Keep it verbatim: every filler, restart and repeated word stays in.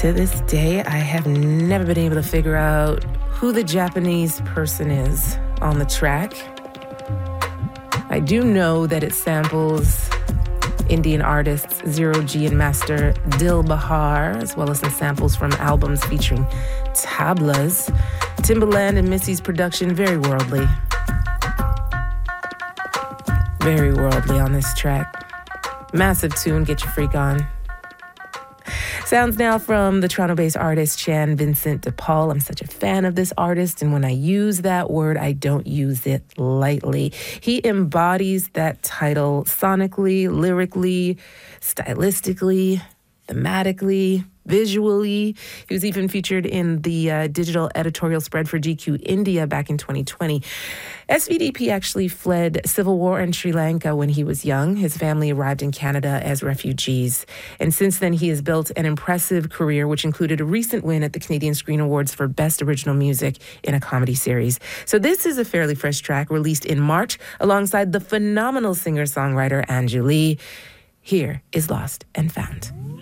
To this day, I have never been able to figure out who the Japanese person is on the track. I do know that it samples Indian artists Zero G and master Dil Bahar, as well as some samples from albums featuring tablas. Timbaland and Missy's production, very worldly. Very worldly on this track. Massive tune, get your freak on. Sounds now from the Toronto-based artist Chan Vincent DePaul. I'm such a fan of this artist, and when I use that word, I don't use it lightly. He embodies that title sonically, lyrically, stylistically, thematically, visually. He was even featured in the uh, digital editorial spread for G Q India back in twenty twenty. S V D P actually fled civil war in Sri Lanka when he was young. His family arrived in Canada as refugees. And since then, he has built an impressive career, which included a recent win at the Canadian Screen Awards for Best Original Music in a Comedy Series. So this is a fairly fresh track released in March alongside the phenomenal singer-songwriter Anju Lee. Here is Lost and Found.